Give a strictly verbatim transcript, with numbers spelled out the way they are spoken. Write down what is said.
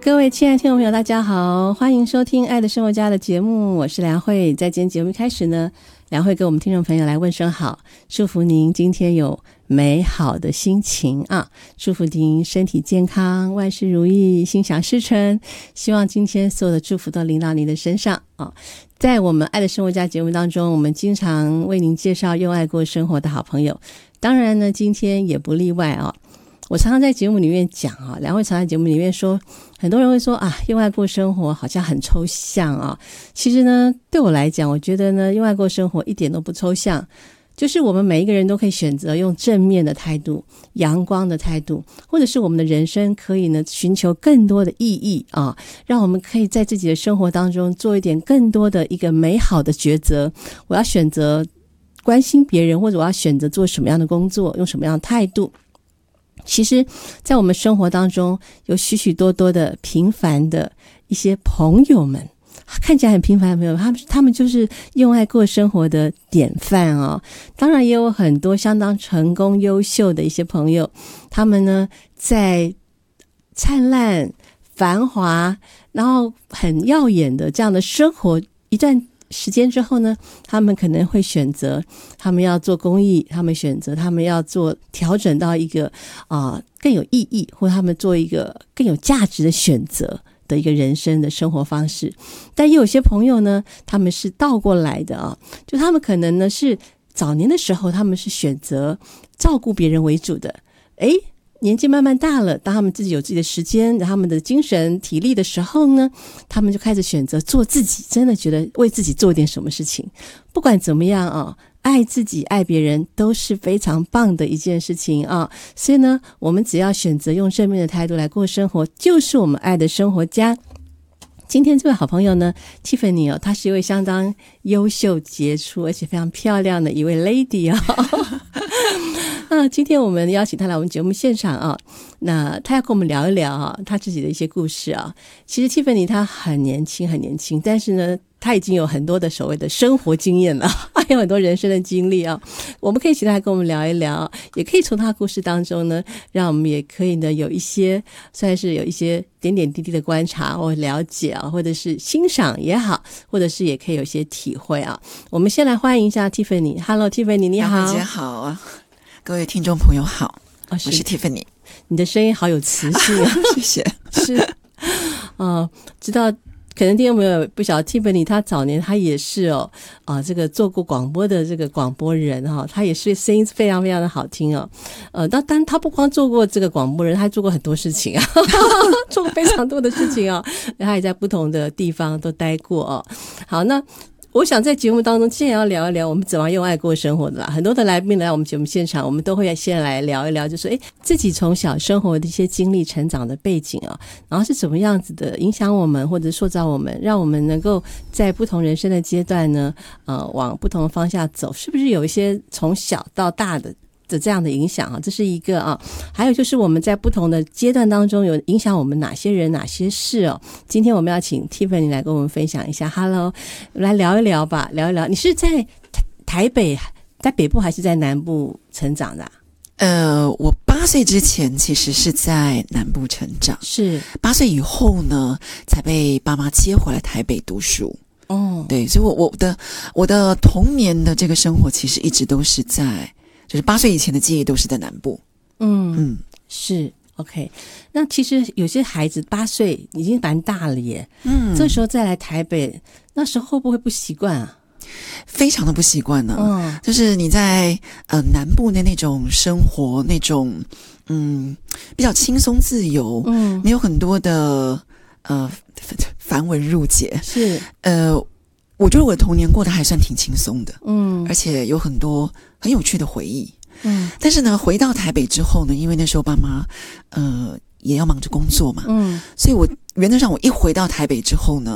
各位亲爱的听众朋友大家好，欢迎收听爱的生活家的节目，我是梁慧。在今天节目一开始呢，梁慧跟我们听众朋友来问声好，祝福您今天有美好的心情啊，祝福您身体健康，万事如意，心想事成，希望今天所有的祝福都临到您的身上啊。在我们爱的生活家节目当中，我们经常为您介绍用爱过生活的好朋友，当然呢今天也不例外啊。我常常在节目里面讲啊，梁慧常在节目里面说，很多人会说啊，用爱过生活好像很抽象啊。其实呢，对我来讲，我觉得呢，用爱过生活一点都不抽象，就是我们每一个人都可以选择用正面的态度、阳光的态度，或者是我们的人生可以呢寻求更多的意义啊，让我们可以在自己的生活当中做一点更多的一个美好的抉择。我要选择关心别人，或者我要选择做什么样的工作，用什么样的态度。其实在我们生活当中有许许多多的平凡的一些朋友们，看起来很平凡的朋友，他们他们就是用爱过生活的典范哦。当然也有很多相当成功优秀的一些朋友，他们呢在灿烂繁华然后很耀眼的这样的生活一段时间之后呢，他们可能会选择他们要做公益，他们选择他们要做调整到一个啊、呃、更有意义，或他们做一个更有价值的选择的一个人生的生活方式。但也有些朋友呢，他们是倒过来的啊，就他们可能呢是早年的时候他们是选择照顾别人为主的，诶年纪慢慢大了，当他们自己有自己的时间，他们的精神体力的时候呢，他们就开始选择做自己，真的觉得为自己做点什么事情。不管怎么样啊，爱自己爱别人都是非常棒的一件事情啊。所以呢，我们只要选择用正面的态度来过生活，就是我们爱的生活家。今天这位好朋友呢 Tiffany 哦，她是一位相当优秀杰出而且非常漂亮的一位 lady 哦啊，今天我们邀请她来我们节目现场啊，那她要跟我们聊一聊啊，她自己的一些故事啊。其实 Tiffany 她很年轻很年轻，但是呢她已经有很多的所谓的生活经验了，还有很多人生的经历啊。我们可以请她来跟我们聊一聊，也可以从她的故事当中呢，让我们也可以呢有一些算是有一些点点滴滴的观察或了解啊，或者是欣赏也好，或者是也可以有一些体会啊。我们先来欢迎一下 Tiffany。Hello Tiffany， 你好。 大家好啊，各位听众朋友好，哦、是我是 Tiffany。 你的声音好有磁性啊， 谢谢。 是，呃，知道。可能听众朋友不晓得 Tiffany 她早年她也是哦啊、呃、这个做过广播的这个广播人哈、哦，她也是声音非常非常的好听哦。呃，但但她不光做过这个广播人，她还做过很多事情啊，做过非常多的事情哦。她也在不同的地方都待过哦。好，那我想在节目当中今天要聊一聊我们怎么用爱过生活的啦。很多的来宾来我们节目现场，我们都会先来聊一聊，就说诶自己从小生活的一些经历成长的背景啊，然后是怎么样子的影响我们或者塑造我们，让我们能够在不同人生的阶段呢呃，往不同的方向走，是不是有一些从小到大的的这样的影响啊，这是一个啊。还有就是我们在不同的阶段当中有影响我们哪些人哪些事哦。今天我们要请 Tiffany 来跟我们分享一下。 Hello， 来聊一聊吧，聊一聊。你是在台北在北部还是在南部成长的、啊、 呃，我八岁之前其实是在南部成长， 是八岁以后呢才被爸妈接回来台北读书。哦，对，所以我我的我的童年的这个生活其实一直都是在就是八岁以前的记忆都是在南部。 嗯嗯，是 OK。 那其实有些孩子八岁已经蛮大了耶，嗯，这时候再来台北，那时候会不会不习惯啊？ 非常的不习惯呢、嗯、就是你在呃南部的那种生活，那种嗯比较轻松自由，嗯，没有很多的呃繁文缛节， 是呃我觉得我的童年过得还算挺轻松的，嗯，而且有很多很有趣的回忆，嗯，但是呢，回到台北之后呢，因为那时候爸妈呃也要忙着工作嘛，嗯，所以我原则上我一回到台北之后呢。